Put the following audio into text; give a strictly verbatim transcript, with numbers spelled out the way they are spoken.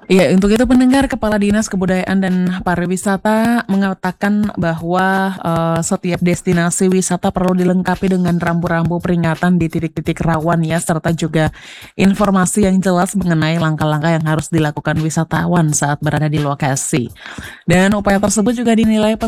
Iya, untuk itu pendengar, Kepala Dinas Kebudayaan dan Pariwisata mengatakan bahwa, eee, setiap destinasi wisata perlu dilengkapi dengan rambu-rambu peringatan di titik-titik rawan ya, serta juga informasi yang jelas mengenai langkah-langkah yang harus dilakukan wisatawan saat berada di lokasi. Dan upaya tersebut juga dinilai